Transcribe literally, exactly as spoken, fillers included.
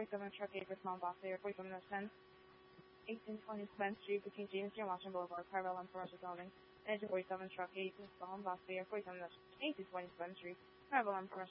forty-seven Truck eight for Small Box Air, forty-seven ten, eighteen twenty Spence Street between James J. Washington Boulevard, Carvel and Commercial Zoning. Engine forty-seven Truck eight for Small Box Air, forty-seven eighteen twenty Spence Street, Carvel and Commercial